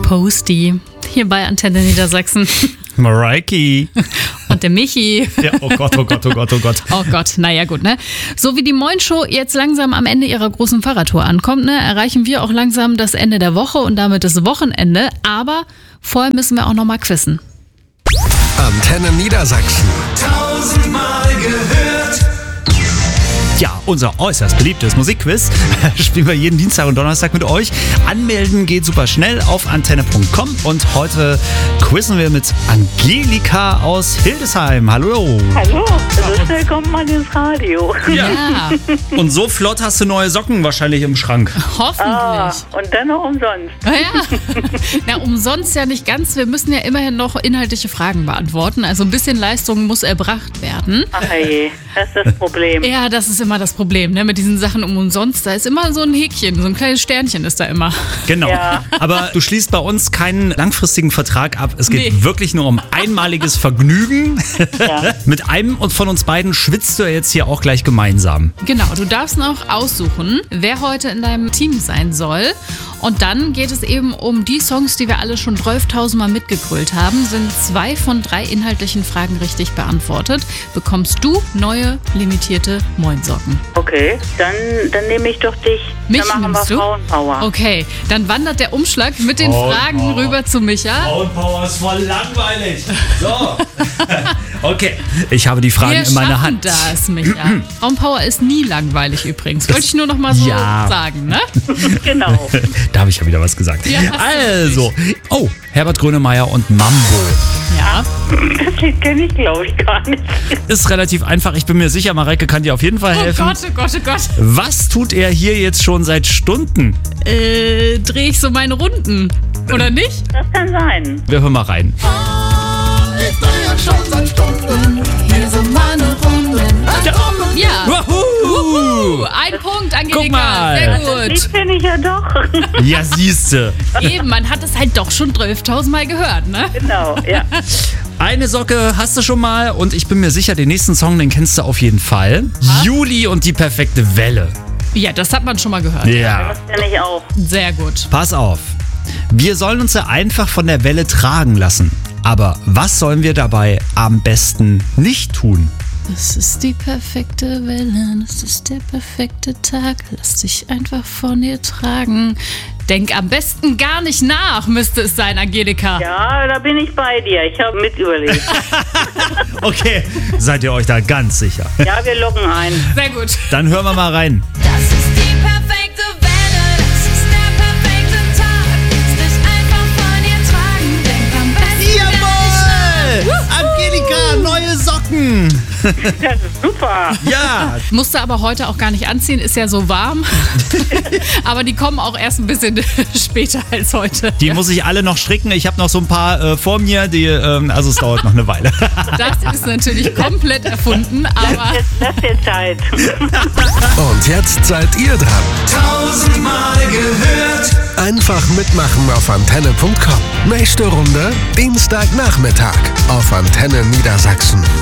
Posty, hier bei Antenne Niedersachsen. Mareike. Und der Michi. Ja, oh Gott, oh Gott, oh Gott, oh Gott. Oh Gott, naja gut, ne? So wie die Moin-Show jetzt langsam am Ende ihrer großen Fahrradtour ankommt, ne, erreichen wir auch langsam das Ende der Woche und damit das Wochenende. Aber vorher müssen wir auch noch mal quizzen. Antenne Niedersachsen. 1000-mal gehört. Ja, unser äußerst beliebtes Musikquiz spielen wir jeden Dienstag und Donnerstag mit euch. Anmelden geht super schnell auf antenne.com und heute quizzen wir mit Angelika aus Hildesheim. Hallo. Hallo, so schnell kommt man ins Radio. Ja, Und so flott hast du neue Socken wahrscheinlich im Schrank. hoffentlich. Und dann noch umsonst. Ja. Na, umsonst ja nicht ganz. Wir müssen ja immerhin noch inhaltliche Fragen beantworten. Also ein bisschen Leistung muss erbracht werden. Ach je, das ist das Problem. Ja, das ist immer das Problem, ne? Mit diesen Sachen umsonst. Da ist immer so ein Häkchen, so ein kleines Sternchen ist da immer. Genau. Ja. Aber du schließt bei uns keinen langfristigen Vertrag ab. Es geht Nee. wirklich nur um einmaliges Vergnügen. Ja. Mit einem von uns beiden schwitzt du jetzt hier auch gleich gemeinsam. Genau, du darfst noch aussuchen, wer heute in deinem Team sein soll. Und dann geht es eben um die Songs, die wir alle schon 12.000 Mal mitgegrölt haben. Sind 2 von 3 inhaltlichen Fragen richtig beantwortet, bekommst du neue limitierte Moinsocken. Okay, dann nehme ich doch dich. Mich dann machen wir nimmst du? Frauenpower. Okay, dann wandert der Umschlag mit den Fragen rüber zu Micha. Frauenpower ist voll langweilig. So. Okay. Ich habe die Fragen Wir in meiner schaffen Hand. das, Micha. Frauenpower ist nie langweilig übrigens. Wollte ich nur noch mal so Ja. sagen, ne? Genau. Da habe ich ja wieder was gesagt. Ja, hast du Also. Oh, Herbert Grönemeyer und Mambo. Ja. Das Lied kenne ich, glaube ich, gar nicht. Ist relativ einfach. Ich bin mir sicher, Mareike kann dir auf jeden Fall Oh helfen. Gott, oh Gott, oh Gott. Was tut er hier jetzt schon seit Stunden? Drehe ich so meine Runden. Oder nicht? Das kann sein. Wir hören mal rein. Ja. Wahoo! Ein Punkt, Angelika. Guck mal. Sehr Das gut. Lied kenne ich ja doch. Ja, siehste. Eben, man hat es halt doch schon 12.000 Mal gehört, ne? Genau, ja. Eine Socke hast du schon mal und ich bin mir sicher, den nächsten Song, den kennst du auf jeden Fall. Juli und die perfekte Welle. Ja, das hat man schon mal gehört. Ja. Das kenne ich auch. Sehr gut. Pass auf. Wir sollen uns ja einfach von der Welle tragen lassen. Aber was sollen wir dabei am besten nicht tun? Das ist die perfekte Welle, das ist der perfekte Tag. Lass dich einfach von ihr tragen. Denk am besten gar nicht nach, müsste es sein, Angelika. Ja, da bin ich bei dir. Ich habe mit überlegt. Okay, seid ihr euch da ganz sicher? Ja, wir loggen ein. Sehr gut. Dann hören wir mal rein. Das ist die perfekte Welle, das ist der perfekte Tag. Lass dich einfach von ihr tragen, denk am besten Angelika, neue Socken! Das ist super. Ja, Musste aber heute auch gar nicht anziehen, ist ja so warm. Aber die kommen auch erst ein bisschen später als heute. die muss ich alle noch stricken. Ich habe noch so ein paar vor mir, also es dauert noch eine Weile. Das ist natürlich komplett erfunden, aber Lass dir Zeit. Und jetzt seid ihr dran. 1000-mal gehört. Einfach mitmachen auf antenne.com. Nächste Runde Dienstagnachmittag auf Antenne Niedersachsen.